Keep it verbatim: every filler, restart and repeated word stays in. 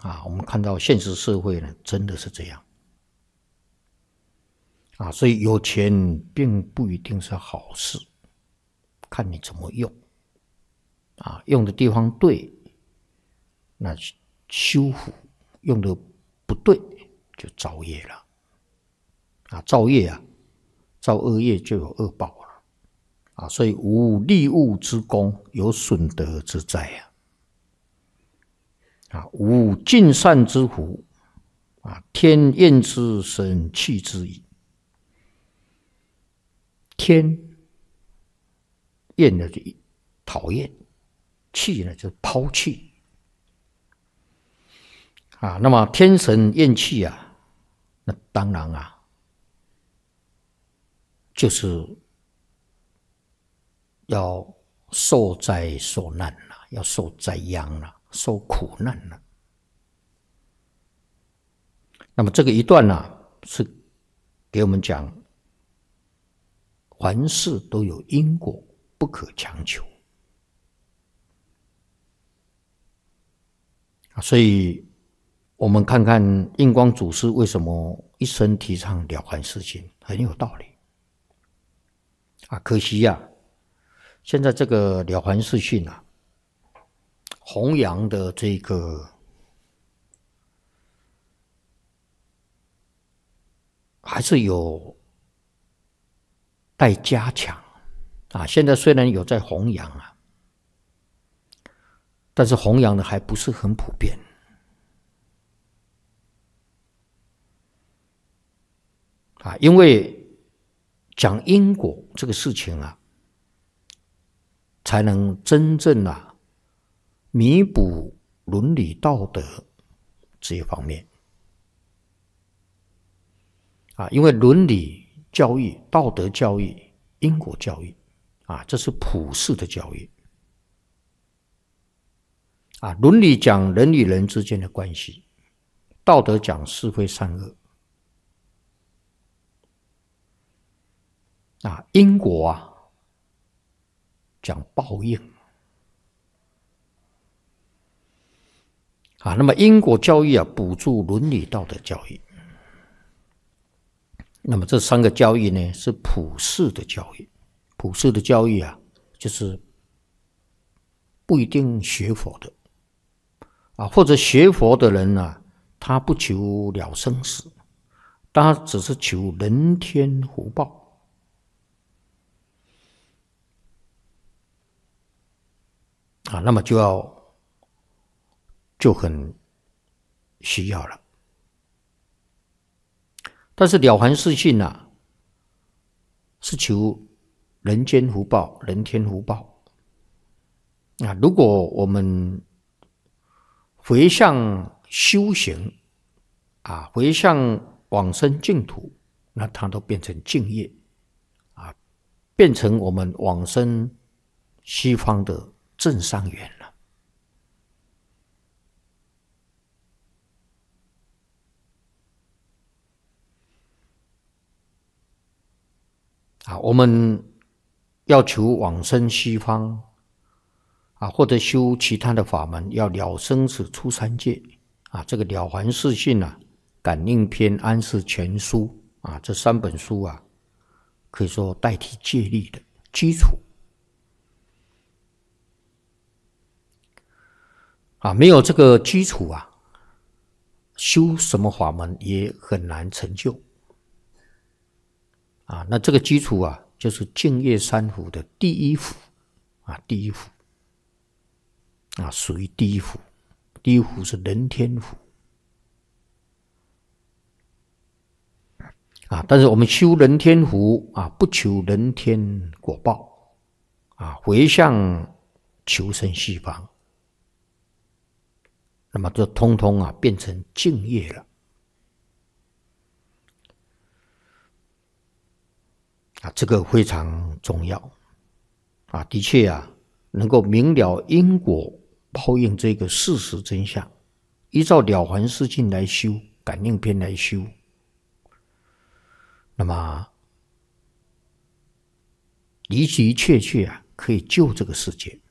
啊，我们看到现实社会呢，真的是这样啊，所以有钱并不一定是好事，看你怎么用啊，用的地方对，那修福；用的不对，就造业了啊，造业啊，造恶业就有恶报了啊，所以无利物之功，有损德之灾啊。啊，无尽善之福，啊，天厌之，神弃之矣。天厌的就讨厌，弃呢就抛弃。啊，那么天神厌弃啊，那当然啊，就是要受灾受难了，要受灾殃了。受苦难了。那么这个一段呢、啊，是给我们讲，凡事都有因果，不可强求。所以，我们看看印光祖师为什么一生提倡了凡四训，很有道理。啊，可惜呀、啊，现在这个了凡四训啊。弘扬的这个还是有待加强啊！现在虽然有在弘扬啊，但是弘扬的还不是很普遍啊，因为讲因果这个事情啊，才能真正啊。弥补伦理道德这一方面啊，因为伦理教育、道德教育、因果教育啊，这是普世的教育啊。伦理讲人与人之间的关系，道德讲是非善恶啊，因果啊讲报应。啊，那么因果教育啊，补助伦理道德教育。那么这三个教育呢，是普世的教育。普世的教育啊，就是不一定学佛的啊，或者学佛的人呢、啊，他不求了生死，他只是求人天福报啊，那么就要。就很需要了，但是了凡四训啊，是求人间福报、人天福报啊。如果我们回向修行啊，回向往生净土，那它都变成净业啊，变成我们往生西方的正上缘了。啊，我们要求往生西方啊，或者修其他的法门，要了生死出三界啊。这个了凡四训啊，感应篇、安世全书啊，这三本书啊，可以说代替戒律的基础啊。没有这个基础啊，修什么法门也很难成就。啊，那这个基础啊，就是净业三福的第一福啊，第一福啊，属于第一福。第一福是人天福啊，但是我们修人天福啊，不求人天果报啊，回向求生西方，那么这通通啊变成净业了。啊，这个非常重要啊！的确啊，能够明了因果报应这个事实真相，依照了凡四训来修，感应篇来修，那么的的确确啊，可以救这个世界